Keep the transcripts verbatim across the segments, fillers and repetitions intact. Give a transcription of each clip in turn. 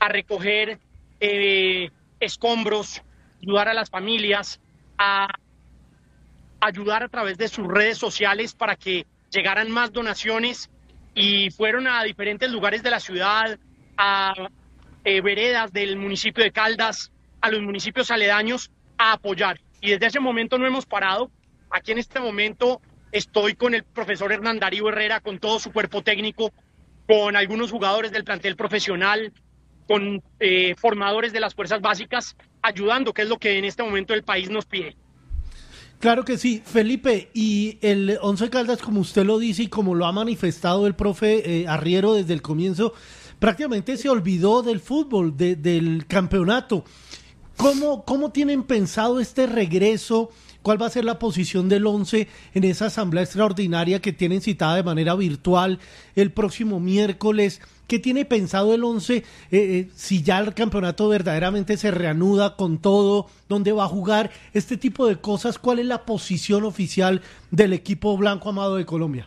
a recoger eh, escombros, ayudar a las familias, a ayudar a través de sus redes sociales para que llegaran más donaciones, y fueron a diferentes lugares de la ciudad, a eh, veredas del municipio de Caldas, a los municipios aledaños, a apoyar. Y desde ese momento no hemos parado. Aquí en este momento estoy con el profesor Hernán Darío Herrera, con todo su cuerpo técnico, con algunos jugadores del plantel profesional, con eh, formadores de las fuerzas básicas, ayudando, que es lo que en este momento el país nos pide. Claro que sí, Felipe, y el Once Caldas, como usted lo dice y como lo ha manifestado el profe eh, Arriero desde el comienzo, prácticamente se olvidó del fútbol, de, del campeonato. ¿Cómo, ¿Cómo tienen pensado este regreso? ¿Cuál va a ser la posición del Once en esa asamblea extraordinaria que tienen citada de manera virtual el próximo miércoles? ¿Qué tiene pensado el Once eh, eh, si ya el campeonato verdaderamente se reanuda con todo? ¿Dónde va a jugar? Este tipo de cosas. ¿Cuál es la posición oficial del equipo blanco amado de Colombia?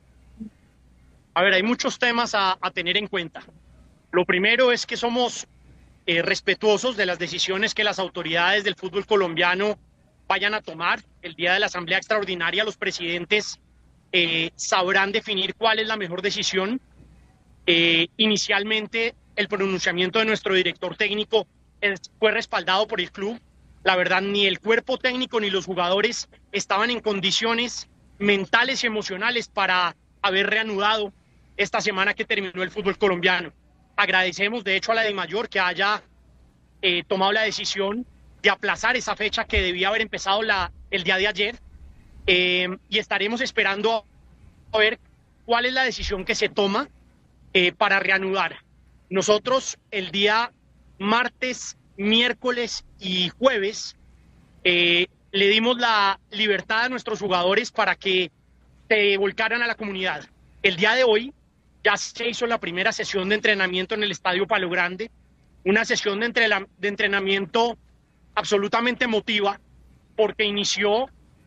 A ver, hay muchos temas a, a tener en cuenta. Lo primero es que somos eh, respetuosos de las decisiones que las autoridades del fútbol colombiano vayan a tomar. El día de la asamblea extraordinaria los presidentes eh, sabrán definir cuál es la mejor decisión. Eh, inicialmente el pronunciamiento de nuestro director técnico es, fue respaldado por el club. La verdad, ni el cuerpo técnico ni los jugadores estaban en condiciones mentales y emocionales para haber reanudado esta semana que terminó el fútbol colombiano. Agradecemos de hecho a la DIMAYOR que haya eh, tomado la decisión de aplazar esa fecha que debía haber empezado la, el día de ayer, eh, y estaremos esperando a ver cuál es la decisión que se toma Eh, para reanudar. Nosotros el día martes, miércoles y jueves eh, le dimos la libertad a nuestros jugadores para que se volcaran a la comunidad. El día de hoy ya se hizo la primera sesión de entrenamiento en el Estadio Palo Grande, una sesión de, entre de entrenamiento absolutamente emotiva, porque inició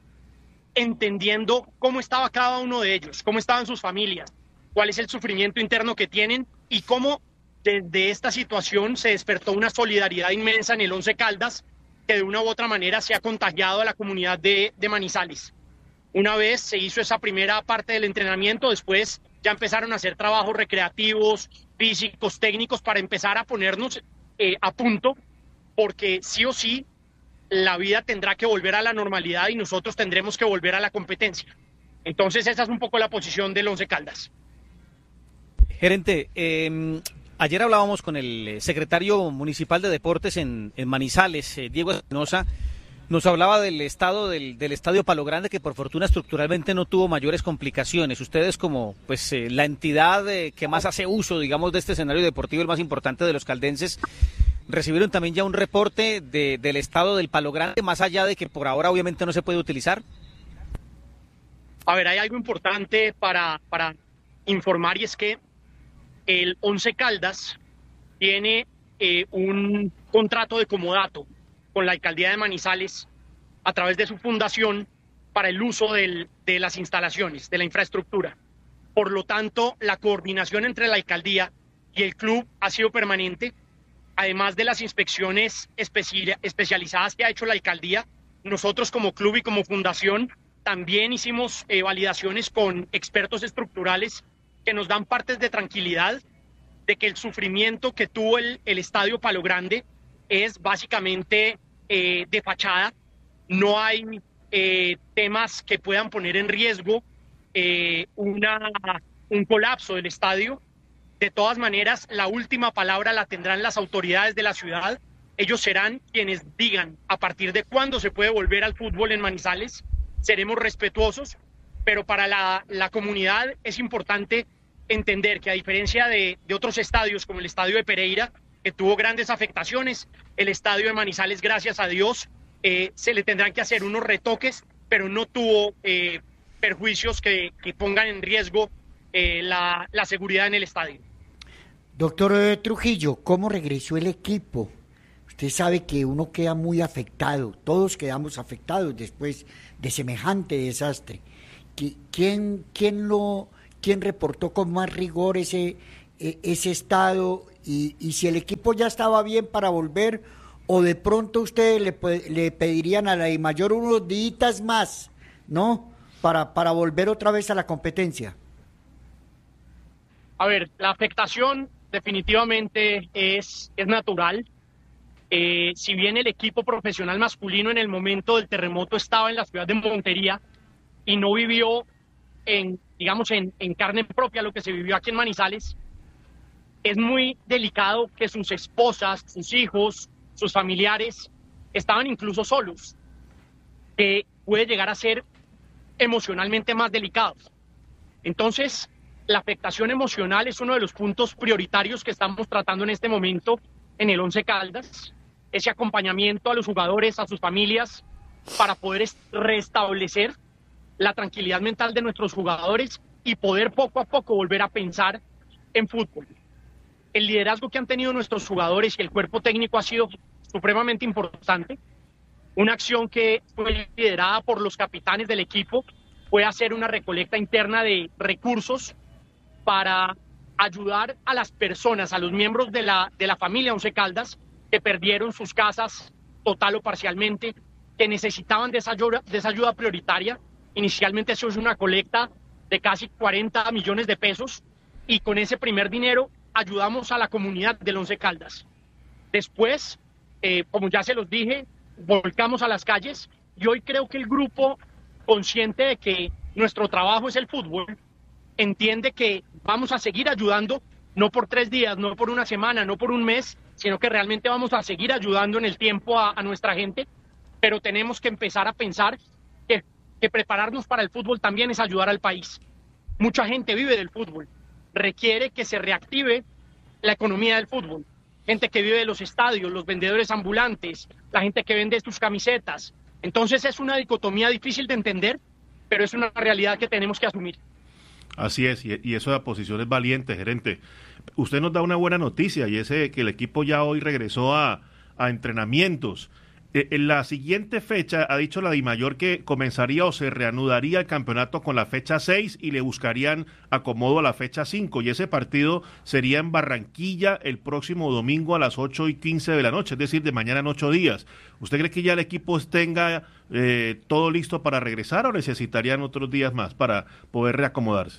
entendiendo cómo estaba cada uno de ellos, cómo estaban sus familias, cuál es el sufrimiento interno que tienen y cómo desde esta situación se despertó una solidaridad inmensa en el Once Caldas que de una u otra manera se ha contagiado a la comunidad de, de Manizales. Una vez se hizo esa primera parte del entrenamiento, después ya empezaron a hacer trabajos recreativos, físicos, técnicos para empezar a ponernos eh, a punto, porque sí o sí la vida tendrá que volver a la normalidad y nosotros tendremos que volver a la competencia. Entonces esa es un poco la posición del Once Caldas. Gerente, eh, ayer hablábamos con el secretario municipal de Deportes en, en Manizales, eh, Diego Espinosa. Nos hablaba del estado del, del Estadio Palo Grande, que por fortuna estructuralmente no tuvo mayores complicaciones. Ustedes como pues eh, la entidad eh, que más hace uso, digamos, de este escenario deportivo, el más importante de los caldenses, recibieron también ya un reporte de, del estado del Palo Grande, más allá de que por ahora obviamente no se puede utilizar. A ver, hay algo importante para, para informar, y es que el Once Caldas tiene eh, un contrato de comodato con la alcaldía de Manizales a través de su fundación para el uso del, de las instalaciones, de la infraestructura. Por lo tanto, la coordinación entre la alcaldía y el club ha sido permanente. Además de las inspecciones especi- especializadas que ha hecho la alcaldía, nosotros como club y como fundación también hicimos eh, validaciones con expertos estructurales que nos dan partes de tranquilidad de que el sufrimiento que tuvo el, el Estadio Palo Grande es básicamente eh, de fachada. No hay eh, temas que puedan poner en riesgo eh, una, un colapso del estadio. De todas maneras, la última palabra la tendrán las autoridades de la ciudad. Ellos serán quienes digan a partir de cuándo se puede volver al fútbol en Manizales. Seremos respetuosos, pero para la, la comunidad es importante entender que a diferencia de, de otros estadios como el estadio de Pereira, que tuvo grandes afectaciones, el estadio de Manizales, gracias a Dios, eh, se le tendrán que hacer unos retoques, pero no tuvo eh, perjuicios que, que pongan en riesgo eh, la, la seguridad en el estadio. Doctor eh, Trujillo, ¿cómo regresó el equipo? Usted sabe que uno queda muy afectado, todos quedamos afectados después de semejante desastre. ¿Quién, quién, lo, quién reportó con más rigor ese, ese estado y, y si el equipo ya estaba bien para volver, o de pronto ustedes le, le pedirían a la DIMAYOR unos días más, ¿no? Para, para volver otra vez a la competencia. A ver, la afectación definitivamente es, es natural. Eh, si bien el equipo profesional masculino en el momento del terremoto estaba en la ciudad de Montería y no vivió en, digamos, en, en carne propia lo que se vivió aquí en Manizales, es muy delicado que sus esposas, sus hijos, sus familiares estaban incluso solos, que puede llegar a ser emocionalmente más delicado. Entonces, la afectación emocional es uno de los puntos prioritarios que estamos tratando en este momento en el Once Caldas, ese acompañamiento a los jugadores, a sus familias, para poder restablecer la tranquilidad mental de nuestros jugadores y poder poco a poco volver a pensar en fútbol. El liderazgo que han tenido nuestros jugadores y el cuerpo técnico ha sido supremamente importante. Una acción que fue liderada por los capitanes del equipo fue hacer una recolecta interna de recursos para ayudar a las personas, a los miembros de la, de la familia Once Caldas que perdieron sus casas total o parcialmente, que necesitaban de esa ayuda, de esa ayuda prioritaria. Inicialmente eso es una colecta de casi cuarenta millones de pesos y con ese primer dinero ayudamos a la comunidad del Once Caldas. Después, eh, como ya se los dije, volcamos a las calles y hoy creo que el grupo, consciente de que nuestro trabajo es el fútbol, entiende que vamos a seguir ayudando, no por tres días, no por una semana, no por un mes, sino que realmente vamos a seguir ayudando en el tiempo a, a nuestra gente, pero tenemos que empezar a pensar que, que prepararnos para el fútbol también es ayudar al país. Mucha gente vive del fútbol, requiere que se reactive la economía del fútbol. Gente que vive de los estadios, los vendedores ambulantes, la gente que vende sus camisetas. Entonces es una dicotomía difícil de entender, pero es una realidad que tenemos que asumir. Así es, y, y eso de posición es valiente, gerente. Usted nos da una buena noticia, y es que el equipo ya hoy regresó a, a entrenamientos. Eh, en la siguiente fecha ha dicho la DIMAYOR que comenzaría o se reanudaría el campeonato con la fecha seis y le buscarían acomodo a la fecha cinco, y ese partido sería en Barranquilla el próximo domingo a las ocho y quince de la noche, es decir, de mañana en ocho días. ¿Usted cree que ya el equipo tenga eh, todo listo para regresar o necesitarían otros días más para poder reacomodarse?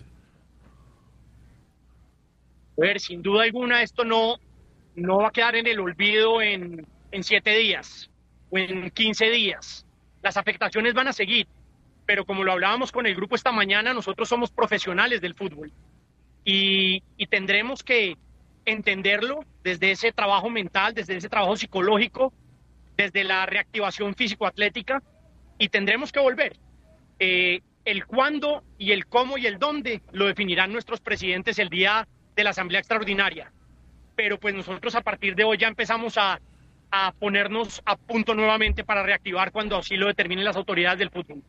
A ver, sin duda alguna esto no, no va a quedar en el olvido en, en siete días o en quince días. Las afectaciones van a seguir, pero como lo hablábamos con el grupo esta mañana, nosotros somos profesionales del fútbol y, y tendremos que entenderlo desde ese trabajo mental, desde ese trabajo psicológico, desde la reactivación físico-atlética, y tendremos que volver. Eh, el cuándo y el cómo y el dónde lo definirán nuestros presidentes el día de la Asamblea Extraordinaria, pero pues nosotros a partir de hoy ya empezamos a a ponernos a punto nuevamente para reactivar cuando así lo determinen las autoridades del fútbol.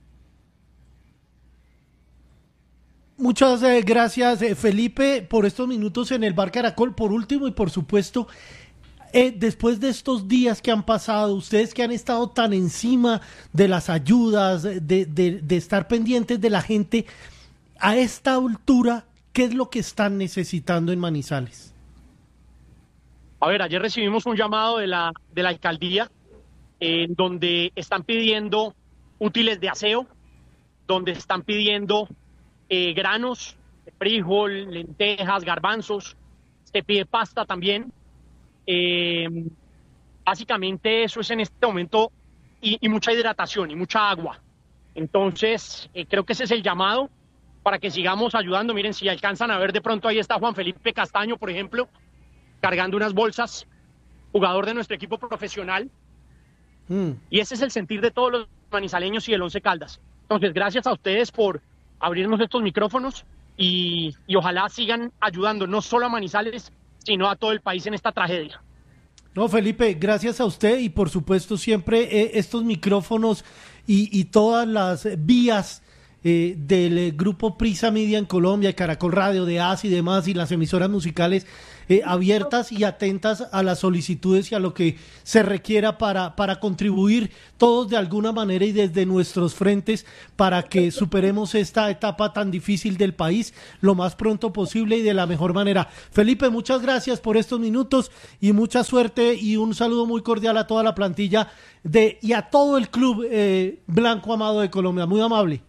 Muchas eh, gracias, eh, Felipe, por estos minutos en el Bar Caracol. Por último y por supuesto, eh, después de estos días que han pasado, ustedes que han estado tan encima de las ayudas, de, de, de estar pendientes de la gente, a esta altura, ¿qué es lo que están necesitando en Manizales? A ver, ayer recibimos un llamado de la, de la alcaldía en donde están pidiendo útiles de aseo, donde están pidiendo eh, granos, frijol, lentejas, garbanzos, se pide pasta también. Eh, básicamente eso es en este momento y, y mucha hidratación y mucha agua. Entonces, eh, creo que ese es el llamado para que sigamos ayudando. Miren, si alcanzan a ver de pronto, ahí está Juan Felipe Castaño, por ejemplo, cargando unas bolsas, jugador de nuestro equipo profesional. Mm. Y ese es el sentir de todos los manizaleños y del Once Caldas. Entonces, gracias a ustedes por abrirnos estos micrófonos y, y ojalá sigan ayudando no solo a Manizales, sino a todo el país en esta tragedia. No, Felipe, gracias a usted y por supuesto siempre eh, estos micrófonos y, y todas las vías Eh, del eh, grupo Prisa Media en Colombia, Caracol Radio, de A S y demás, y las emisoras musicales eh, abiertas y atentas a las solicitudes y a lo que se requiera para, para contribuir todos de alguna manera y desde nuestros frentes para que superemos esta etapa tan difícil del país lo más pronto posible y de la mejor manera. Felipe, muchas gracias por estos minutos y mucha suerte y un saludo muy cordial a toda la plantilla de y a todo el club eh, Blanco Amado de Colombia. Muy amable.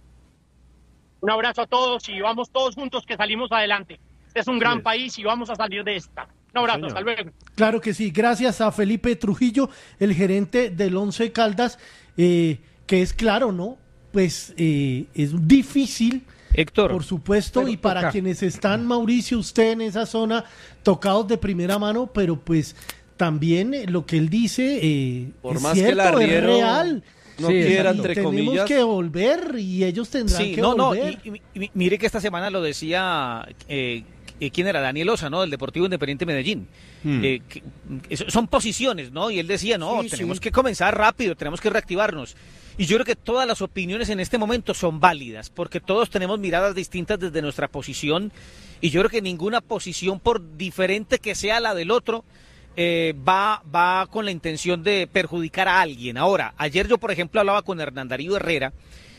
Un abrazo a todos y vamos todos juntos que salimos adelante. Este es un gran sí. país y vamos a salir de esta. Un abrazo, sí, hasta luego. Claro que sí, gracias a Felipe Trujillo, el gerente del Once Caldas, eh, que es claro, ¿no? Pues eh, es difícil, Héctor, por supuesto, y para toca. Quienes están, Mauricio, usted en esa zona, tocados de primera mano, pero pues también eh, lo que él dice eh, por es más cierto, que el arriero... es real. No sí, quiera, entre tenemos comillas. que volver y ellos tendrán sí, que no, volver. No, y, y, mire que esta semana lo decía, eh, ¿quién era? Daniel Osa, ¿no? Del Deportivo Independiente Medellín. Hmm. Eh, que, son posiciones, ¿no? Y él decía, no, sí, tenemos sí. que comenzar rápido, tenemos que reactivarnos. Y yo creo que todas las opiniones en este momento son válidas, porque todos tenemos miradas distintas desde nuestra posición, y yo creo que ninguna posición, por diferente que sea la del otro, Eh, va, va con la intención de perjudicar a alguien. Ahora, ayer yo, por ejemplo, hablaba con Hernán Darío Herrera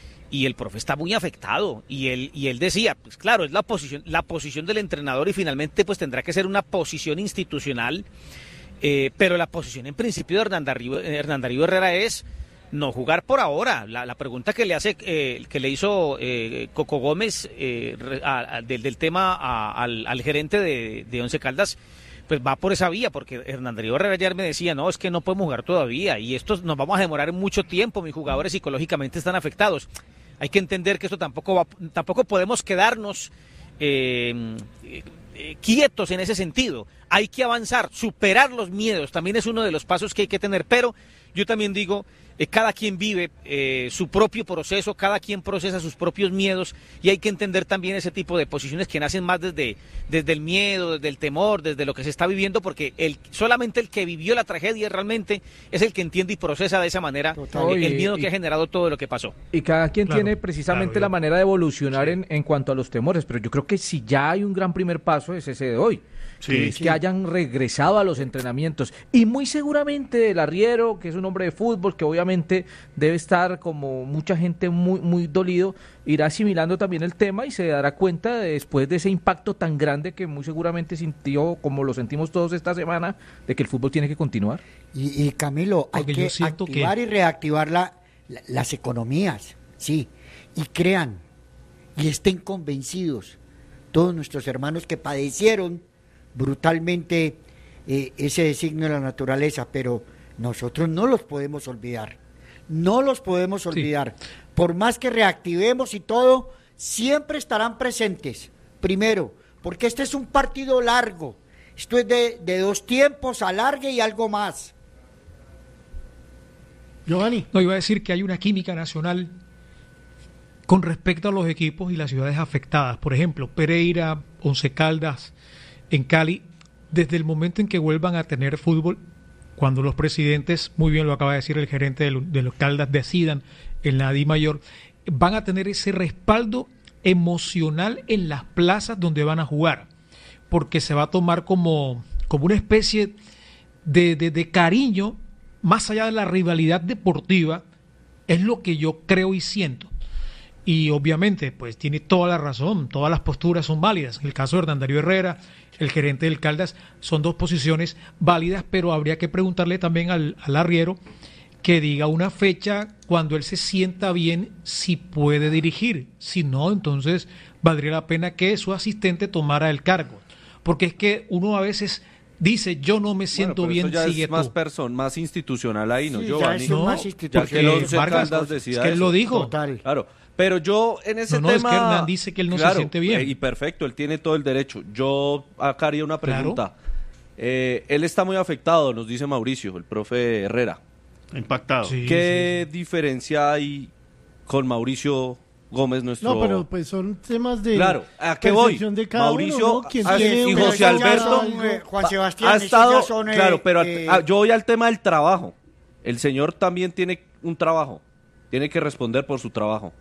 y el profe está muy afectado y él, y él decía, pues claro, es la posición, la posición del entrenador y finalmente pues tendrá que ser una posición institucional, eh, pero la posición en principio de Hernán Darío, Hernán Darío Herrera es no jugar por ahora. La, la pregunta que le hace, eh, que le hizo eh, Coco Gómez eh, a, a, del, del tema a, al, al gerente de, de Once Caldas, pues va por esa vía, porque Hernán Darío Herrera ayer me decía, no, es que no podemos jugar todavía, y esto nos vamos a demorar mucho tiempo, mis jugadores psicológicamente están afectados. Hay que entender que esto tampoco va, tampoco podemos quedarnos eh, eh, quietos en ese sentido. Hay que avanzar, superar los miedos, también es uno de los pasos que hay que tener, pero yo también digo, eh, cada quien vive eh, su propio proceso, cada quien procesa sus propios miedos, y hay que entender también ese tipo de posiciones que nacen más desde, desde el miedo, desde el temor, desde lo que se está viviendo, porque el, solamente el que vivió la tragedia realmente es el que entiende y procesa de esa manera eh, el miedo y, que ha generado todo lo que pasó. Y cada quien claro, tiene precisamente claro, la manera de evolucionar sí. en, en cuanto a los temores, pero yo creo que si ya hay un gran primer paso es ese de hoy. Sí, que es sí. que hayan regresado a los entrenamientos y muy seguramente el arriero, que es un hombre de fútbol, que obviamente debe estar como mucha gente muy muy dolido, irá asimilando también el tema y se dará cuenta de, después de ese impacto tan grande que muy seguramente sintió, como lo sentimos todos esta semana, de que el fútbol tiene que continuar. Y, y Camilo, hay Porque que activar que... y reactivar la, la, las economías, sí, y crean y estén convencidos todos nuestros hermanos que padecieron brutalmente eh, ese designio de la naturaleza, pero nosotros no los podemos olvidar, no los podemos olvidar, sí. Por más que reactivemos y todo, siempre estarán presentes, primero, porque este es un partido largo, esto es de, de dos tiempos, alargue y algo más. Giovanni. No, iba a decir que hay una química nacional con respecto a los equipos y las ciudades afectadas, por ejemplo, Pereira, Once Caldas, en Cali, desde el momento en que vuelvan a tener fútbol, cuando los presidentes, muy bien lo acaba de decir el gerente de, lo, de los Caldas, decidan en la Di Mayor, van a tener ese respaldo emocional en las plazas donde van a jugar, porque se va a tomar como, como una especie de, de, de cariño, más allá de la rivalidad deportiva, es lo que yo creo y siento. Y obviamente, pues tiene toda la razón, todas las posturas son válidas. En el caso de Hernán Darío Herrera, el gerente del Caldas, son dos posiciones válidas, pero habría que preguntarle también al, al arriero que diga una fecha cuando él se sienta bien si puede dirigir. Si no, entonces valdría la pena que su asistente tomara el cargo. Porque es que uno a veces dice, yo no me siento bueno, bien, eso ya sigue es más tú. person, más institucional ahí, ¿no? Sí, Giovanni, ya es no, más institucional. Ya que el Once Vargas, Caldas decida es que él eso. lo dijo. Total. Claro, pero yo en ese no, no, tema... es que Hernán dice que él no claro, se siente bien. Eh, y perfecto, él tiene todo el derecho. Yo acá haría una pregunta. Claro. Eh, él está muy afectado, nos dice Mauricio, el profe Herrera. Impactado. Sí, ¿Qué sí. diferencia hay con Mauricio Gómez, nuestro... No, pero pues son temas de claro, ¿a qué voy? De cada Mauricio uno, ¿no? ¿Quién a, tiene y una José Alberto son, eh, Juan Sebastián, ha estado, son, eh, claro, pero eh, a, yo voy al tema del trabajo. El señor también tiene un trabajo, tiene que responder por su trabajo.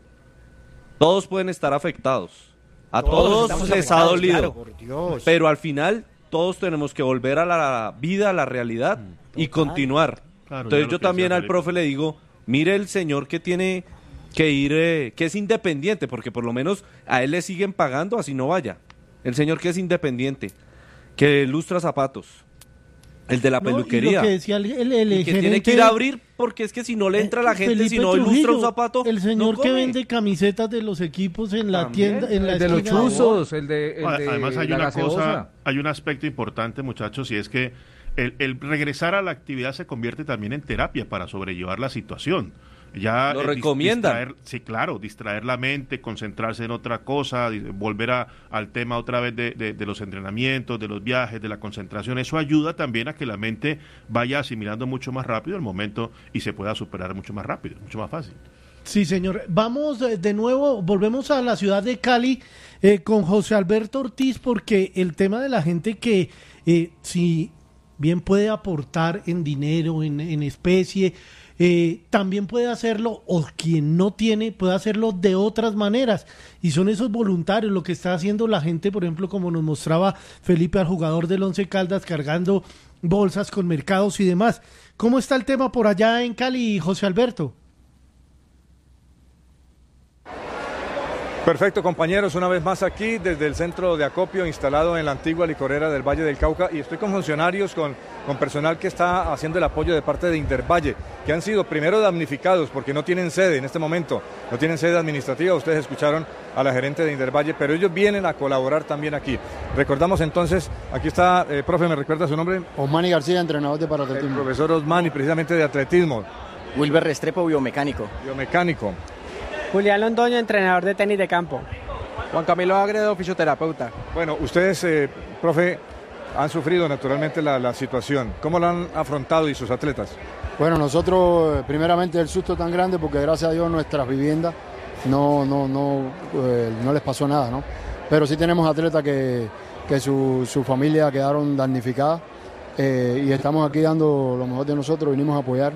Todos pueden estar afectados, a todos, todos les ha dolido, claro. Pero al final todos tenemos que volver a la vida, a la realidad y continuar. Claro, entonces yo también al profe le digo, mire el señor que tiene que ir, eh, que es independiente, porque por lo menos a él le siguen pagando, así no vaya. El señor que es independiente, que lustra zapatos, el de la no, peluquería, y lo que decía el, el, el y que gerente, tiene que ir a abrir, porque es que si no le entra la gente, Felipe si no Trujillo, ilustra un zapato, el señor no que come. vende camisetas de los equipos en la También, tienda, en la el de los esquina. chuzos, el de, el de Además hay la una gaseosa. cosa, hay un aspecto importante, muchachos, y es que el, el regresar a la actividad se convierte también en terapia para sobrellevar la situación. Ya Lo eh, recomiendan. distraer, sí, claro, distraer la mente, concentrarse en otra cosa, di- volver a, al tema otra vez de, de, de los entrenamientos, de los viajes, de la concentración. Eso ayuda también a que la mente vaya asimilando mucho más rápido el momento y se pueda superar mucho más rápido, mucho más fácil. Sí, señor. Vamos eh, de nuevo, volvemos a la ciudad de Cali eh, con José Alberto Ortiz, porque el tema de la gente que eh, si bien puede aportar en dinero, en, en especie, eh, también puede hacerlo, o quien no tiene, puede hacerlo de otras maneras, y son esos voluntarios, lo que está haciendo la gente, por ejemplo, como nos mostraba Felipe al jugador del Once Caldas, cargando bolsas con mercados y demás. ¿Cómo está el tema por allá en Cali, José Alberto? Perfecto, compañeros, una vez más aquí desde el centro de acopio instalado en la antigua licorera del Valle del Cauca, y estoy con funcionarios, con, con personal que está haciendo el apoyo de parte de Intervalle, que han sido primero damnificados porque no tienen sede en este momento, no tienen sede administrativa. Ustedes escucharon a la gerente de Intervalle, pero ellos vienen a colaborar también aquí. Recordamos entonces, aquí está, eh, profe, ¿me recuerda su nombre? Osmani García, entrenador de paratletismo. El profesor Osmani, precisamente de atletismo. Wilber Restrepo, biomecánico. Biomecánico. Julián Londoño, entrenador de tenis de campo. Juan Camilo Agredo, fisioterapeuta. Bueno, ustedes, eh, profe, han sufrido naturalmente la, la situación. ¿Cómo la han afrontado y sus atletas? Bueno, nosotros, primeramente, el susto tan grande porque gracias a Dios nuestras viviendas no, no, no, eh, no les pasó nada, ¿no? Pero sí tenemos atletas que, que su, su familia quedaron damnificadas eh, y estamos aquí dando lo mejor de nosotros. Vinimos a apoyar,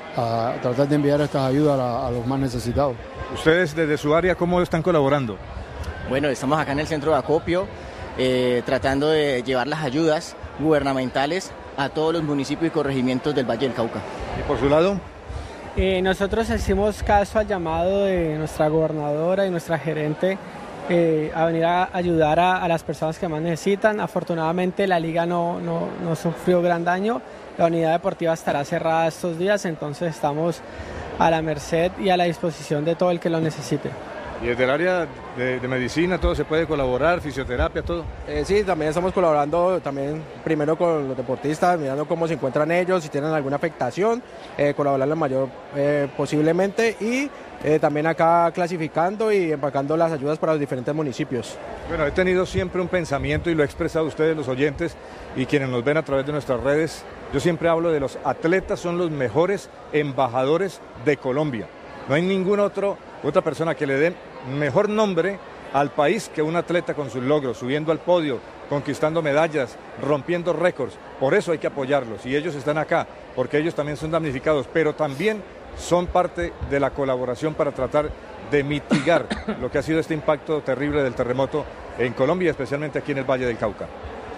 a tratar de enviar estas ayudas a, a los más necesitados. ¿Ustedes desde su área cómo están colaborando? Bueno, estamos acá en el centro de acopio, eh, tratando de llevar las ayudas gubernamentales a todos los municipios y corregimientos del Valle del Cauca. ¿Y por su lado? Eh, nosotros hicimos caso al llamado de nuestra gobernadora y nuestra gerente eh, a venir a ayudar a, a las personas que más necesitan. Afortunadamente la liga no, no, no sufrió gran daño, la unidad deportiva estará cerrada estos días, entonces estamos a la merced y a la disposición de todo el que lo necesite. ¿Y desde el área de, de medicina todo se puede colaborar, fisioterapia, todo? Eh, sí, también estamos colaborando también primero con los deportistas, mirando cómo se encuentran ellos, si tienen alguna afectación, eh, colaborar lo mayor eh, posiblemente, y eh, también acá clasificando y empacando las ayudas para los diferentes municipios. Bueno, he tenido siempre un pensamiento y lo he expresado a ustedes, los oyentes, y quienes nos ven a través de nuestras redes. Yo siempre hablo de los atletas, son los mejores embajadores de Colombia. No hay ninguna otro, otra persona que le dé mejor nombre al país que un atleta con sus logros, subiendo al podio, conquistando medallas, rompiendo récords. Por eso hay que apoyarlos, y ellos están acá, porque ellos también son damnificados, pero también son parte de la colaboración para tratar de mitigar lo que ha sido este impacto terrible del terremoto en Colombia, especialmente aquí en el Valle del Cauca.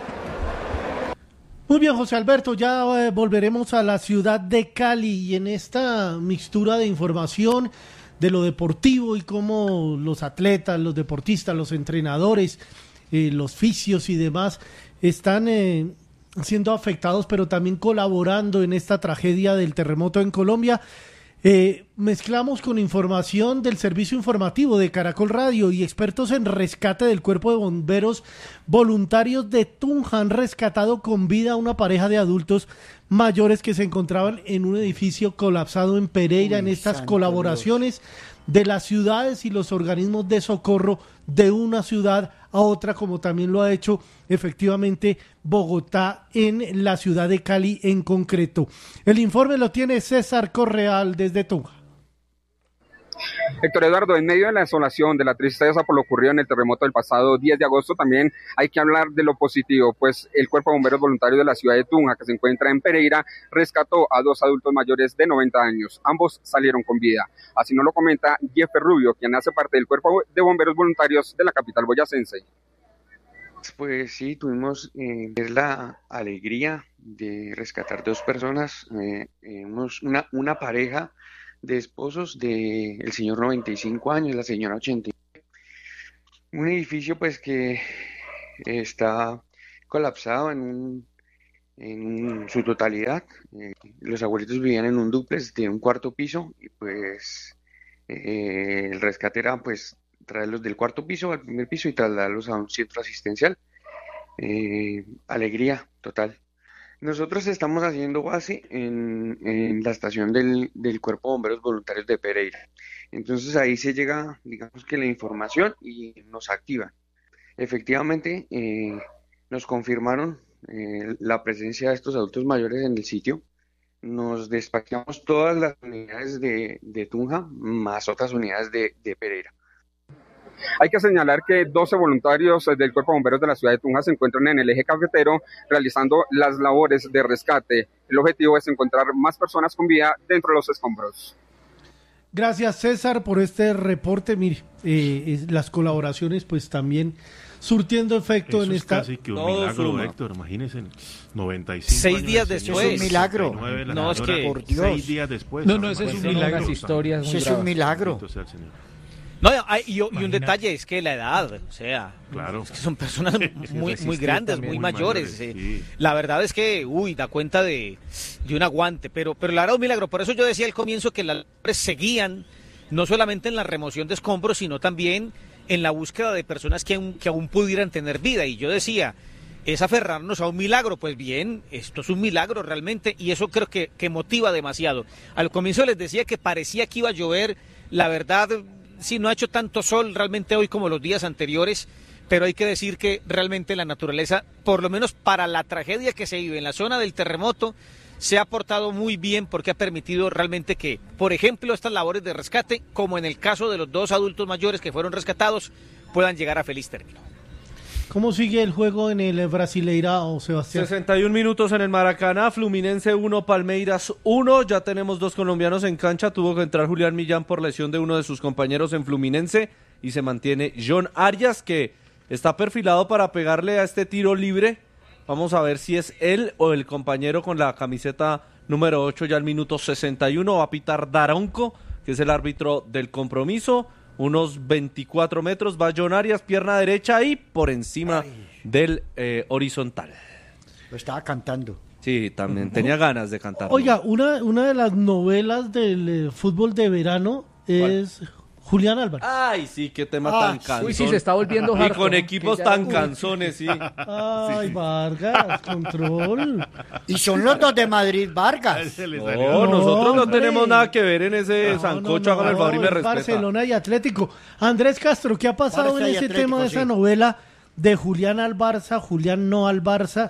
Muy bien, José Alberto, ya eh, volveremos a la ciudad de Cali, y en esta mixtura de información de lo deportivo y cómo los atletas, los deportistas, los entrenadores, eh, los fisios y demás están eh, siendo afectados, pero también colaborando en esta tragedia del terremoto en Colombia. Eh, mezclamos con información del servicio informativo de Caracol Radio, y expertos en rescate del Cuerpo de Bomberos Voluntarios de Tunja han rescatado con vida a una pareja de adultos mayores que se encontraban en un edificio colapsado en Pereira. Uy, en estas colaboraciones Dios. de las ciudades y los organismos de socorro de una ciudad a otra, como también lo ha hecho efectivamente Bogotá en la ciudad de Cali en concreto. El informe lo tiene César Correal desde Tunja. Héctor Eduardo, en medio de la desolación, de la tristeza por lo ocurrido en el terremoto del pasado diez de agosto, también hay que hablar de lo positivo, pues el Cuerpo de Bomberos Voluntarios de la ciudad de Tunja, que se encuentra en Pereira, rescató a dos adultos mayores de noventa años. Ambos salieron con vida. Así nos lo comenta Jeffer Rubio, quien hace parte del Cuerpo de Bomberos Voluntarios de la capital boyacense. Pues sí, tuvimos eh, la alegría de rescatar dos personas, eh, eh, unos, una, una pareja de esposos de el señor noventa y cinco años, la señora ochenta. Un edificio pues que está colapsado en, un, en su totalidad. Eh, los abuelitos vivían en un dúplex de un cuarto piso y pues eh, el rescate era pues traerlos del cuarto piso al primer piso y trasladarlos a un centro asistencial. Eh, alegría total. Nosotros estamos haciendo base en, en la estación del, del Cuerpo de Bomberos Voluntarios de Pereira. Entonces ahí se llega, digamos que la información y nos activan. Efectivamente, eh, nos confirmaron eh, la presencia de estos adultos mayores en el sitio. Nos despachamos todas las unidades de, de Tunja, más otras unidades de, de Pereira. Hay que señalar que doce voluntarios del Cuerpo de Bomberos de la ciudad de Tunja se encuentran en el eje cafetero realizando las labores de rescate. El objetivo es encontrar más personas con vida dentro de los escombros. Gracias, César, por este reporte. Mire, eh, las colaboraciones pues también surtiendo efecto. Eso en es esta... casi que un Todo milagro, suma. Héctor, imagínense, noventa y cinco Seis años días de señor, después. Es un milagro. sesenta y nueve, la No, es señora, que- Por Dios. seis días después. No, no, ese es un Bueno, milagro. Unas historias muy Ese es un bravas. milagro. bendito sea el Señor. No, hay- y, y un Imagínate. detalle es que la edad, o sea, Claro. es que son personas muy, muy resistir grandes, también. muy Muy mayores. mayores, eh. sí. La verdad es que, uy, da cuenta de, de un aguante, pero, pero la verdad es un milagro. Por eso yo decía al comienzo que las labores seguían, no solamente en la remoción de escombros, sino también en la búsqueda de personas que aún, que aún pudieran tener vida. Y yo decía, es aferrarnos a un milagro. Pues bien, esto es un milagro realmente, y eso creo que, que motiva demasiado. Al comienzo les decía que parecía que iba a llover, la verdad, sí, no ha hecho tanto sol realmente hoy como los días anteriores, pero hay que decir que realmente la naturaleza, por lo menos para la tragedia que se vive en la zona del terremoto, se ha portado muy bien porque ha permitido realmente que, por ejemplo, estas labores de rescate, como en el caso de los dos adultos mayores que fueron rescatados, puedan llegar a feliz término. ¿Cómo sigue el juego en el Brasileirao, Sebastián? sesenta y un minutos en el Maracaná, Fluminense uno, Palmeiras uno, ya tenemos dos colombianos en cancha, tuvo que entrar Julián Millán por lesión de uno de sus compañeros en Fluminense y se mantiene John Arias, que está perfilado para pegarle a este tiro libre. Vamos a ver si es él o el compañero con la camiseta número ocho ya al minuto sesenta y uno, va a pitar Daronco, que es el árbitro del compromiso. Unos veinticuatro metros, va John Arias, pierna derecha y por encima Ay. del eh, horizontal. Lo estaba cantando. Sí, también tenía ganas de cantar. Oiga, una, una de las novelas del eh, fútbol de verano es Julián Álvarez. Ay, sí, qué tema Ah, tan cansón. Uy, sí, se está volviendo Y harto, con ¿no? equipos Que ya- tan Uy. cansones, sí. Ay, Vargas, control. Y son los dos de Madrid, Vargas. Se le No, salió. No, nosotros no hombre. tenemos nada que ver en ese No, sancocho, no, hágame el no, favor y me es respeta. Barcelona y Atlético. Andrés Castro, ¿qué ha pasado Barça en y ese Atlético, tema de esa sí. novela de Julián al Barça, Julián no al Barça?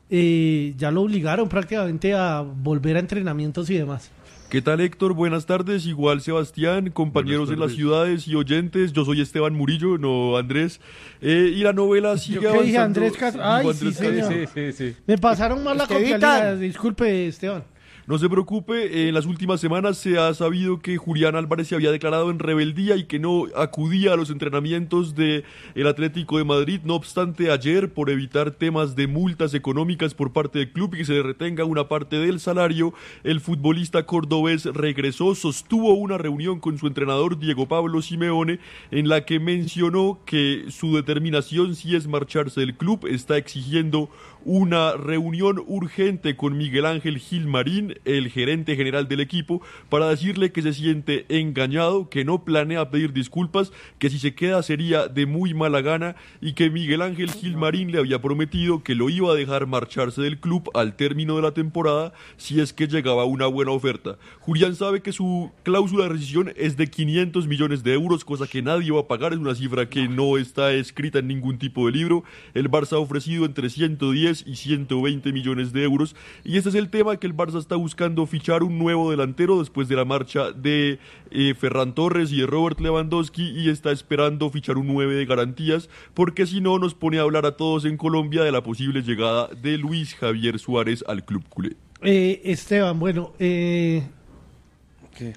Eh, ya lo obligaron prácticamente a volver a entrenamientos y demás. ¿Qué tal, Héctor? Buenas tardes, igual Sebastián, compañeros en las ciudades y oyentes. Yo soy Esteban Murillo, no Andrés. Eh, y la novela sigue ¿Yo qué dije, avanzando. Andrés Castro? Dijo Ay, Andrés sí, Castro. señor. Sí, sí, sí. Me pasaron mal la Estevitan. copialidad, disculpe, Esteban. No se preocupe, en las últimas semanas se ha sabido que Julián Álvarez se había declarado en rebeldía y que no acudía a los entrenamientos del Atlético de Madrid. No obstante, ayer, por evitar temas de multas económicas por parte del club y que se le retenga una parte del salario, el futbolista cordobés regresó, sostuvo una reunión con su entrenador Diego Pablo Simeone, en la que mencionó que su determinación, si es marcharse del club, está exigiendo una reunión urgente con Miguel Ángel Gilmarín, el gerente general del equipo, para decirle que se siente engañado, que no planea pedir disculpas, que si se queda sería de muy mala gana y que Miguel Ángel Gilmarín le había prometido que lo iba a dejar marcharse del club al término de la temporada si es que llegaba una buena oferta. Julián sabe que su cláusula de rescisión es de quinientos millones de euros, cosa que nadie va a pagar, es una cifra que no está escrita en ningún tipo de libro. El Barça ha ofrecido entre ciento diez y ciento veinte millones de euros y este es el tema, que el Barça está buscando fichar un nuevo delantero después de la marcha de eh, Ferran Torres y de Robert Lewandowski, y está esperando fichar un nueve de garantías, porque si no nos pone a hablar a todos en Colombia de la posible llegada de Luis Javier Suárez al club culé. Eh, Esteban, bueno, eh, ¿Qué?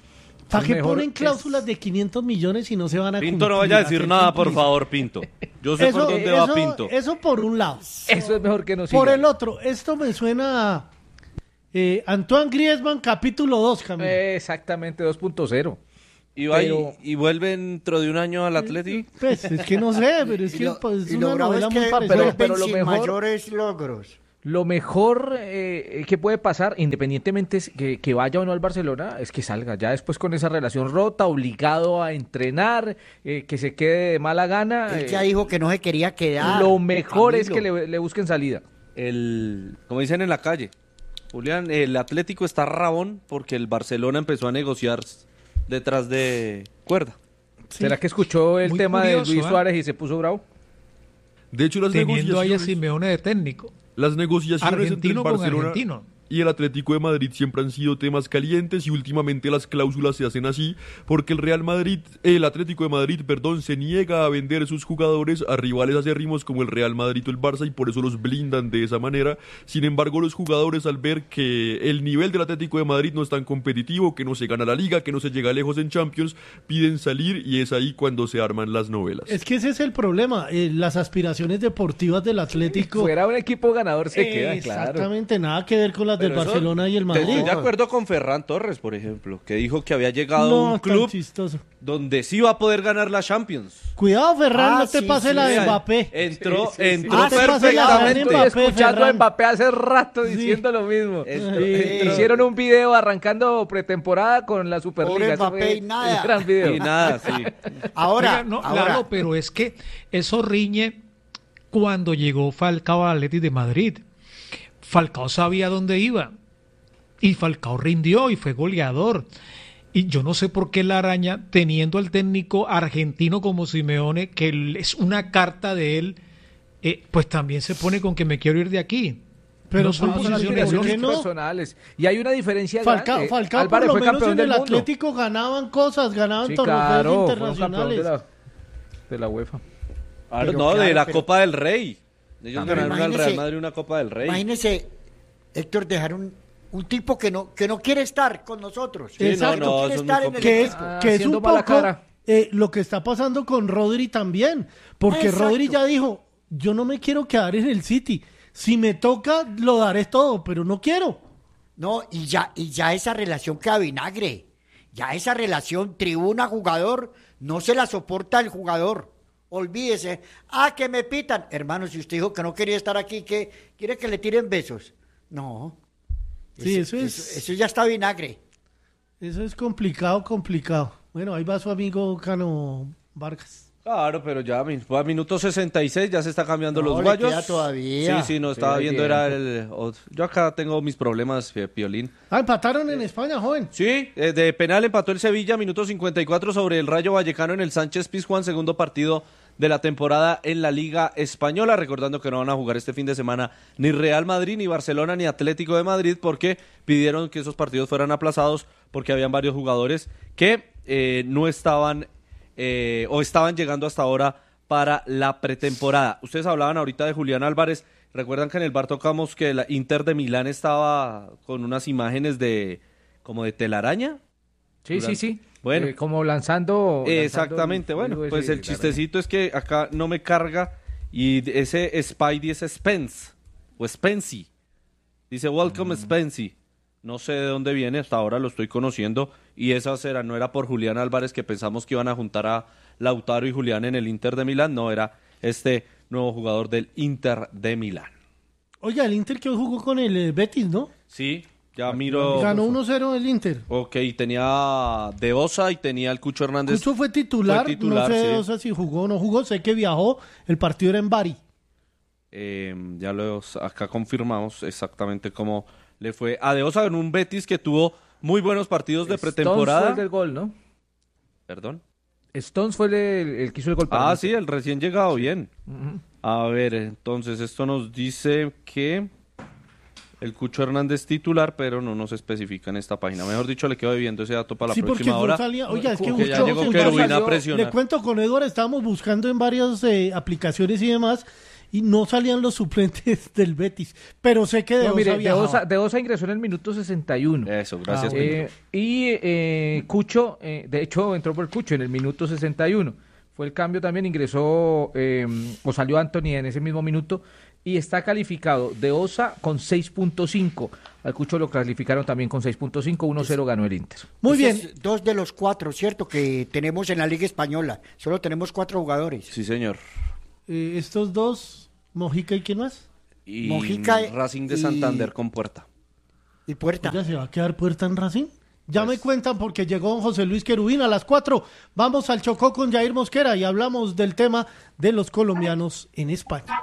¿Para qué ponen cláusulas es... de quinientos millones y no se van a Pinto, no vaya a decir nada, por favor, Pinto. Yo sé eso, por dónde eso, va Pinto. Eso por un lado. Eso es mejor que no siga. Por el otro, esto me suena a eh, Antoine Griezmann, capítulo dos, Camilo. Eh, exactamente, dos punto cero. ¿Y, va pero... y, y vuelve dentro de un año al Atleti? Pues es que no sé, pero es que lo, pues, es una novela es que muy parecida. Pero, pero lo mejor... mayores logros. Lo mejor eh, que puede pasar, independientemente que, que vaya o no al Barcelona, es que salga. Ya después con esa relación rota, obligado a entrenar, eh, que se quede de mala gana. Él ya eh, dijo que no se quería quedar. Lo mejor es que le, le busquen salida. El, como dicen en la calle, Julián, el Atlético está rabón porque el Barcelona empezó a negociar detrás de cuerda. Sí. ¿Será que escuchó el Muy tema curioso, de Luis Suárez ¿eh? y se puso bravo? De hecho, las Teniendo negociaciones... ahí a Simeone de técnico. Las negociaciones argentino entre el Barcelona argentino. y el Atlético de Madrid siempre han sido temas calientes y últimamente las cláusulas se hacen así porque el Real Madrid, el Atlético de Madrid, perdón, se niega a vender sus jugadores a rivales acérrimos como el Real Madrid o el Barça y por eso los blindan de esa manera. Sin embargo, los jugadores al ver que el nivel del Atlético de Madrid no es tan competitivo, que no se gana la Liga, que no se llega lejos en Champions, piden salir y es ahí cuando se arman las novelas. Es que ese es el problema, eh, las aspiraciones deportivas del Atlético. Si fuera un equipo ganador se eh, queda, claro. Exactamente, nada que ver con las Pero del Barcelona y el Madrid. Estoy de acuerdo con Ferran Torres, por ejemplo, que dijo que había llegado no, a un club donde sí va a poder ganar la Champions. Cuidado, Ferran, ah, no te sí, pase sí, la de Mbappé. Entró, sí, sí, entró sí. perfectamente. Estoy escuchando Ferran. a Mbappé hace rato diciendo sí. lo mismo. Entró, y, entró. Hicieron un video arrancando pretemporada con la Superliga. Mbappé y nada. Gran video. Y nada, sí. Ahora, Oiga, no, ahora. Claro, pero es que eso riñe cuando llegó Falcao al Atleti de Madrid. Falcao sabía dónde iba y Falcao rindió y fue goleador. Y yo no sé por qué la Araña, teniendo al técnico argentino como Simeone, que es una carta de él, eh, pues también se pone con que me quiero ir de aquí. Pero no son posiciones no? personales. Y hay una diferencia Falcao, grande. Falcao Álvarez por lo menos en el mundo. Atlético ganaban cosas, ganaban sí, torneos claro, internacionales. De la, de la UEFA. Claro, no, claro, de la pero... Copa del Rey. Ellos ganaron al Real Madrid una Copa del Rey. Imagínese, Héctor, dejar un, un tipo que no que no quiere estar con nosotros. Sí, Exacto, no, no, quiere estar en el que es, ah, que es un poco eh, lo que está pasando con Rodri también. Porque Exacto. Rodri ya dijo, yo no me quiero quedar en el City. Si me toca, lo daré todo, pero no quiero. No, y ya, y ya esa relación queda vinagre. Ya esa relación tribuna-jugador no se la soporta el jugador. Olvídese. Ah, que me pitan. Hermano, si usted dijo que no quería estar aquí, ¿qué? ¿Quiere que le tiren besos? No. Sí, eso, eso es... Eso, eso ya está vinagre. Eso es complicado, complicado. Bueno, ahí va su amigo Cano Vargas. Claro, pero ya a minuto sesenta y seis ya se está cambiando no, los guayos. Queda todavía. Sí, sí, no estaba viendo, era el... Yo acá tengo mis problemas, Piolín. Ah, empataron en España, joven. Sí, de penal empató el Sevilla, minuto cincuenta y cuatro sobre el Rayo Vallecano en el Sánchez Pizjuán, segundo partido de la temporada en la Liga Española, recordando que no van a jugar este fin de semana ni Real Madrid, ni Barcelona, ni Atlético de Madrid, porque pidieron que esos partidos fueran aplazados, porque habían varios jugadores que eh, no estaban eh, o estaban llegando hasta ahora para la pretemporada. Ustedes hablaban ahorita de Julián Álvarez, recuerdan que en el bar tocamos que la Inter de Milán estaba con unas imágenes de como de telaraña. Sí, Durante... sí, sí. Bueno, eh, como lanzando, lanzando exactamente, el, bueno, pues el chistecito es que acá no me carga y ese Spidey es Spence o Spency, dice welcome mm. Spency, no sé de dónde viene, hasta ahora lo estoy conociendo y esa será, no era por Julián Álvarez que pensamos que iban a juntar a Lautaro y Julián en el Inter de Milán, no, era este nuevo jugador del Inter de Milán. Oiga, el Inter que hoy jugó con el eh, Betis, ¿no? Sí. Ya miro. Ganó uno cero el Inter. Ok, tenía De Osa y tenía el Cucho Hernández. Cucho fue titular, fue titular no sé sí. De Osa si jugó o no jugó, sé que viajó, el partido era en Bari. Eh, ya lo acá confirmamos exactamente cómo le fue a De Osa en un Betis que tuvo muy buenos partidos de Stones pretemporada. Stones fue el del gol, ¿no? ¿Perdón? Stones fue el, el que hizo el gol. Para ah, sí, el recién llegado, bien. Uh-huh. A ver, entonces esto nos dice que... El Cucho Hernández titular, pero no nos especifica en esta página. Mejor dicho, le quedo debiendo ese dato para la sí, próxima hora. Salía... Oiga, es que, que ya llegó Querubín a presionar. Le cuento con Edward, estábamos buscando en varias eh, aplicaciones y demás, y no salían los suplentes del Betis, pero sé que de no, Osa mire, viajaba. de Osa, de Osa ingresó en el minuto sesenta y uno. Eso, gracias. Ah, eh, y eh, Cucho, eh, de hecho entró por Cucho en el minuto sesenta y uno. Fue el cambio también, ingresó eh, o salió Anthony en ese mismo minuto y está calificado de Osa con seis punto cinco. Al Cucho lo clasificaron también con seis punto cinco, uno cero ganó el Inter. Muy bien. Es dos de los cuatro, ¿cierto? Que tenemos en la Liga Española. Solo tenemos cuatro jugadores. Sí, señor. Eh, estos dos, Mojica y quién más? Y Mojica Racing de y... Santander con Puerta. Y Puerta. ¿Ya se va a quedar Puerta en Racing? Ya pues... me cuentan porque llegó don José Luis Querubín a las cuatro. Vamos al Chocó con Jair Mosquera y hablamos del tema de los colombianos en España.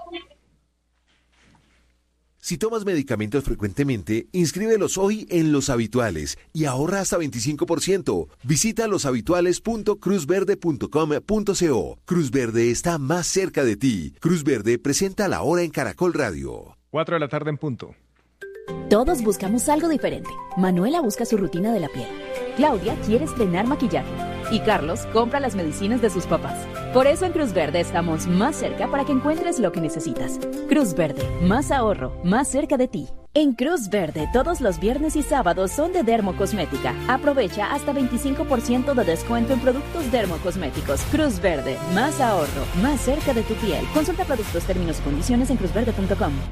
Si tomas medicamentos frecuentemente, inscríbelos hoy en Los Habituales y ahorra hasta veinticinco por ciento. Visita loshabituales punto cruz verde punto com punto co. Cruz Verde está más cerca de ti. Cruz Verde presenta La Hora en Caracol Radio. Cuatro de la tarde en punto. Todos buscamos algo diferente. Manuela busca su rutina de la piel. Claudia quiere estrenar maquillaje. Y Carlos compra las medicinas de sus papás. Por eso en Cruz Verde estamos más cerca para que encuentres lo que necesitas. Cruz Verde, más ahorro, más cerca de ti. En Cruz Verde, todos los viernes y sábados son de Dermocosmética. Aprovecha hasta veinticinco por ciento de descuento en productos dermocosméticos. Cruz Verde, más ahorro, más cerca de tu piel. Consulta productos, términos y condiciones en cruz verde punto com.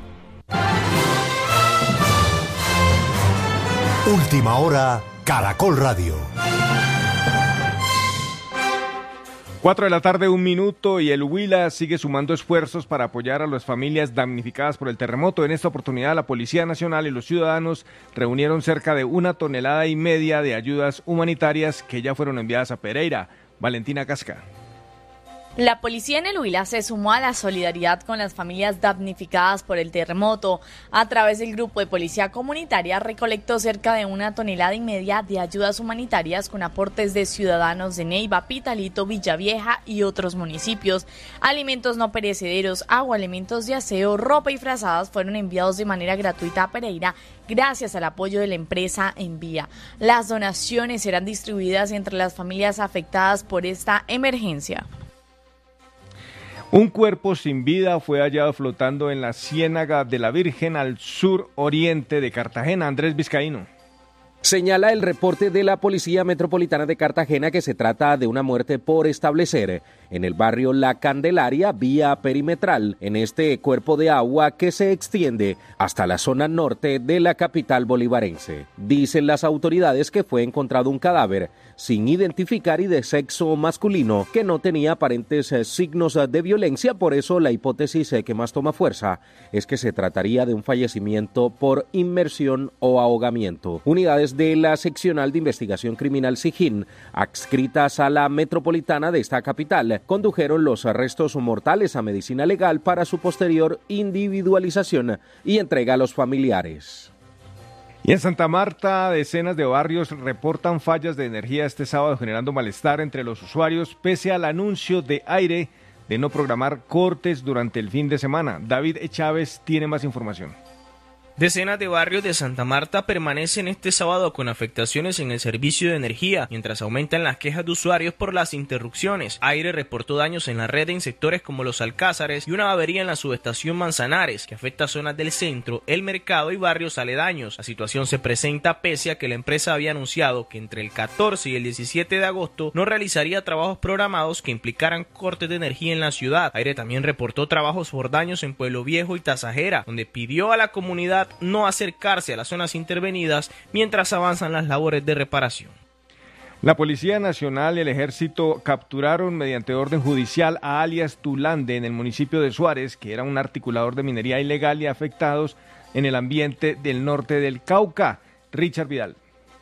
Última hora, Caracol Radio. Cuatro de la tarde, un minuto, y el Huila sigue sumando esfuerzos para apoyar a las familias damnificadas por el terremoto. En esta oportunidad, la Policía Nacional y los ciudadanos reunieron cerca de una tonelada y media de ayudas humanitarias que ya fueron enviadas a Pereira. Valentina Casca. La policía en el Huila se sumó a la solidaridad con las familias damnificadas por el terremoto. A través del grupo de policía comunitaria recolectó cerca de una tonelada y media de ayudas humanitarias con aportes de ciudadanos de Neiva, Pitalito, Villavieja y otros municipios. Alimentos no perecederos, agua, elementos de aseo, ropa y frazadas fueron enviados de manera gratuita a Pereira gracias al apoyo de la empresa Envía. Las donaciones serán distribuidas entre las familias afectadas por esta emergencia. Un cuerpo sin vida fue hallado flotando en la Ciénaga de la Virgen al sur oriente de Cartagena. Andrés Vizcaíno. Señala el reporte de la Policía Metropolitana de Cartagena que se trata de una muerte por establecer en el barrio La Candelaria, vía perimetral, en este cuerpo de agua que se extiende hasta la zona norte de la capital bolivarense. Dicen las autoridades que fue encontrado un cadáver sin identificar y de sexo masculino que no tenía aparentes signos de violencia, por eso la hipótesis que más toma fuerza es que se trataría de un fallecimiento por inmersión o ahogamiento. Unidades de la Seccional de Investigación Criminal SIGIN, adscritas a la metropolitana de esta capital, condujeron los restos mortales a medicina legal para su posterior individualización y entrega a los familiares. Y en Santa Marta, decenas de barrios reportan fallas de energía este sábado, generando malestar entre los usuarios, pese al anuncio de Aire de no programar cortes durante el fin de semana. David Chávez tiene más información. Decenas de barrios de Santa Marta permanecen este sábado con afectaciones en el servicio de energía, mientras aumentan las quejas de usuarios por las interrupciones. Aire reportó daños en la red en sectores como Los Alcázares y una avería en la subestación Manzanares, que afecta zonas del centro, el mercado y barrios aledaños. La situación se presenta pese a que la empresa había anunciado que entre el catorce y el diecisiete de agosto no realizaría trabajos programados que implicaran cortes de energía en la ciudad. Aire también reportó trabajos por daños en Pueblo Viejo y Tasajera, donde pidió a la comunidad no acercarse a las zonas intervenidas mientras avanzan las labores de reparación. La Policía Nacional y el Ejército capturaron mediante orden judicial a alias Tulande en el municipio de Suárez, que era un articulador de minería ilegal y afectados en el ambiente del norte del Cauca. Richard Vidal.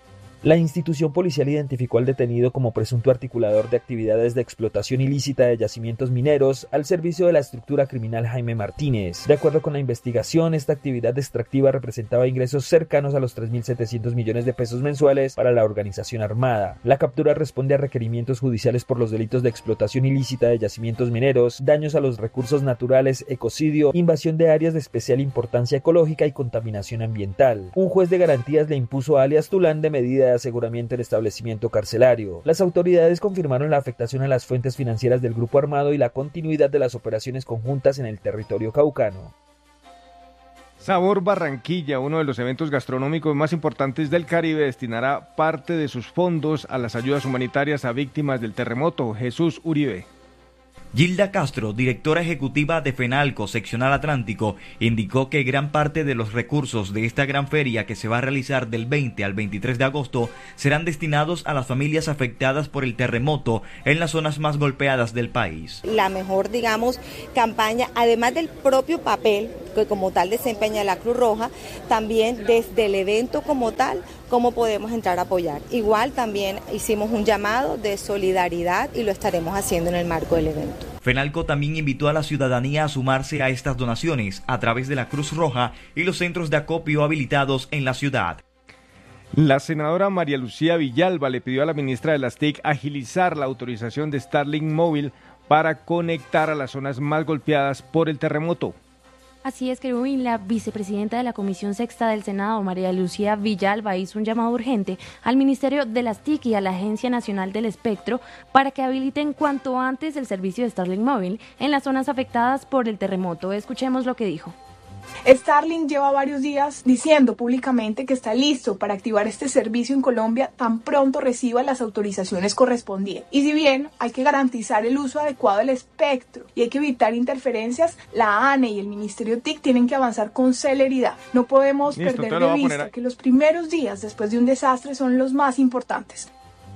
La institución policial identificó al detenido como presunto articulador de actividades de explotación ilícita de yacimientos mineros al servicio de la estructura criminal Jaime Martínez. De acuerdo con la investigación, esta actividad extractiva representaba ingresos cercanos a los tres mil setecientos millones de pesos mensuales para la organización armada. La captura responde a requerimientos judiciales por los delitos de explotación ilícita de yacimientos mineros, daños a los recursos naturales, ecocidio, invasión de áreas de especial importancia ecológica y contaminación ambiental. Un juez de garantías le impuso a alias Tulán de medida de aseguramiento del establecimiento carcelario. Las autoridades confirmaron la afectación a las fuentes financieras del grupo armado y la continuidad de las operaciones conjuntas en el territorio caucano. Sabor Barranquilla, uno de los eventos gastronómicos más importantes del Caribe, destinará parte de sus fondos a las ayudas humanitarias a víctimas del terremoto. Jesús Uribe. Gilda Castro, directora ejecutiva de FENALCO, Seccional Atlántico, indicó que gran parte de los recursos de esta gran feria que se va a realizar del veinte al veintitrés de agosto serán destinados a las familias afectadas por el terremoto en las zonas más golpeadas del país. La mejor, digamos, campaña, además del propio papel que como tal desempeña la Cruz Roja, también desde el evento como tal, cómo podemos entrar a apoyar. Igual también hicimos un llamado de solidaridad y lo estaremos haciendo en el marco del evento. FENALCO también invitó a la ciudadanía a sumarse a estas donaciones a través de la Cruz Roja y los centros de acopio habilitados en la ciudad. La senadora María Lucía Villalba le pidió a la ministra de las T I C agilizar la autorización de Starlink móvil para conectar a las zonas más golpeadas por el terremoto. Así es que hoy la vicepresidenta de la Comisión Sexta del Senado, María Lucía Villalba, hizo un llamado urgente al Ministerio de las T I C y a la Agencia Nacional del Espectro para que habiliten cuanto antes el servicio de Starlink móvil en las zonas afectadas por el terremoto. Escuchemos lo que dijo. Starlink lleva varios días diciendo públicamente que está listo para activar este servicio en Colombia tan pronto reciba las autorizaciones correspondientes. Y si bien hay que garantizar el uso adecuado del espectro y hay que evitar interferencias, la A N E y el Ministerio T I C tienen que avanzar con celeridad. No podemos Listo, perder de vista a... que los primeros días después de un desastre son los más importantes.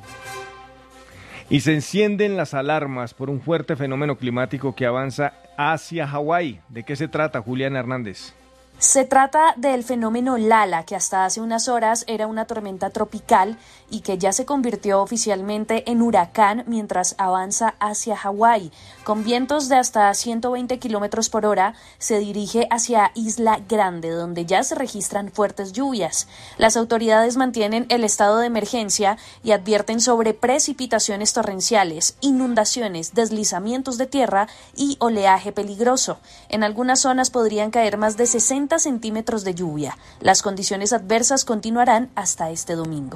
Y se encienden las alarmas por un fuerte fenómeno climático que avanza hacia Hawái. ¿De qué se trata, Juliana Hernández? Se trata del fenómeno Lala, que hasta hace unas horas era una tormenta tropical y que ya se convirtió oficialmente en huracán mientras avanza hacia Hawái. Con vientos de hasta ciento veinte kilómetros por hora, se dirige hacia Isla Grande, donde ya se registran fuertes lluvias. Las autoridades mantienen el estado de emergencia y advierten sobre precipitaciones torrenciales, inundaciones, deslizamientos de tierra y oleaje peligroso. En algunas zonas podrían caer más de sesenta centímetros de lluvia. Las condiciones adversas continuarán hasta este domingo.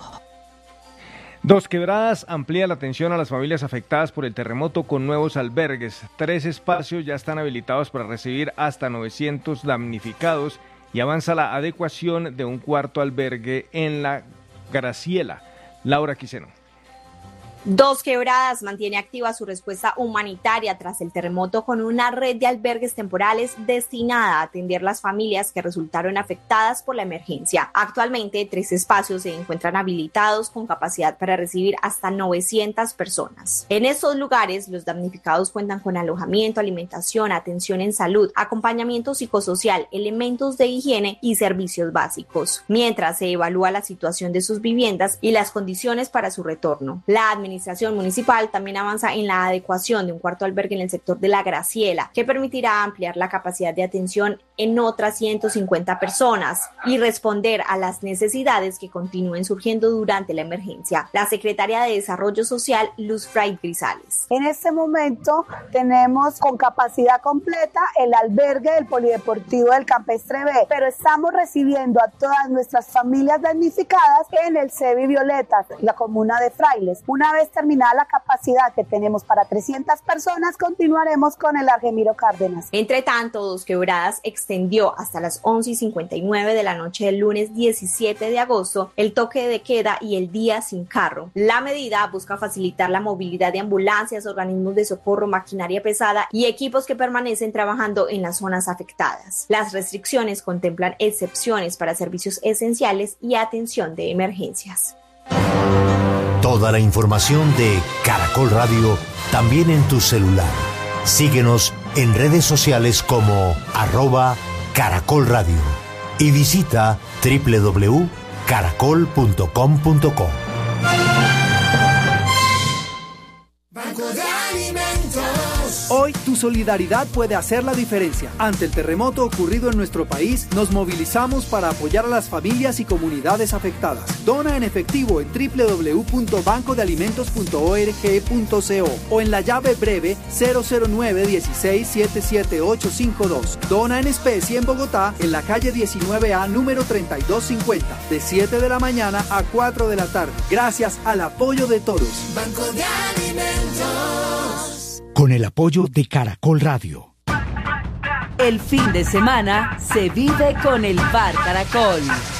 Dos Quebradas amplía la atención a las familias afectadas por el terremoto con nuevos albergues. Tres espacios ya están habilitados para recibir hasta novecientos damnificados y avanza la adecuación de un cuarto albergue en la Graciela. Laura Quiseno. Dos Quebradas mantiene activa su respuesta humanitaria tras el terremoto con una red de albergues temporales destinada a atender las familias que resultaron afectadas por la emergencia. Actualmente, tres espacios se encuentran habilitados con capacidad para recibir hasta novecientas personas. En estos lugares, los damnificados cuentan con alojamiento, alimentación, atención en salud, acompañamiento psicosocial, elementos de higiene y servicios básicos, mientras se evalúa la situación de sus viviendas y las condiciones para su retorno. La administración La administración municipal también avanza en la adecuación de un cuarto albergue en el sector de La Graciela, que permitirá ampliar la capacidad de atención en otras ciento cincuenta personas y responder a las necesidades que continúen surgiendo durante la emergencia. La secretaria de Desarrollo Social, Luz Fray Grisales. En este momento tenemos con capacidad completa el albergue del Polideportivo del Campestre B, pero estamos recibiendo a todas nuestras familias damnificadas en el C E B I Violeta, la comuna de Frailes. Una vez terminada la capacidad que tenemos para trescientas personas, continuaremos con el Argemiro Cárdenas. Entre tanto, Dos Quebradas extendió hasta las once y cincuenta y nueve de la noche del lunes diecisiete de agosto el toque de queda y el día sin carro. La medida busca facilitar la movilidad de ambulancias, organismos de socorro, maquinaria pesada y equipos que permanecen trabajando en las zonas afectadas. Las restricciones contemplan excepciones para servicios esenciales y atención de emergencias. Toda la información de Caracol Radio también en tu celular. Síguenos en redes sociales como arroba Caracol Radio y visita doble u doble u doble u punto caracol punto com punto co. Banco de Alimentos Hoy tu solidaridad puede hacer la diferencia. Ante el terremoto ocurrido en nuestro país, nos movilizamos para apoyar a las familias y comunidades afectadas. Dona en efectivo en doble u doble u doble u punto banco de alimentos punto org punto co o en la llave breve cero cero nueve dieciséis siete siete ocho cinco dos. Dona en especie en Bogotá, en la calle diecinueve A, número treinta y dos cincuenta, de siete de la mañana a cuatro de la tarde. Gracias al apoyo de todos. Banco de Alimentos. Con el apoyo de Caracol Radio. El fin de semana se vive con el Bar Caracol.